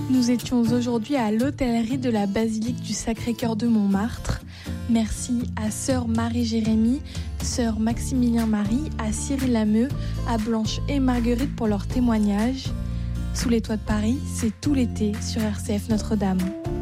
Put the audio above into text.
Nous étions aujourd'hui à l'hôtellerie de la basilique du Sacré-Cœur de Montmartre. Merci à sœur Marie-Jérémie, sœur Maximilien-Marie, à Cyril Lameux, à Blanche et Marguerite pour leur témoignage. Sous les toits de Paris, c'est tout l'été sur RCF Notre-Dame.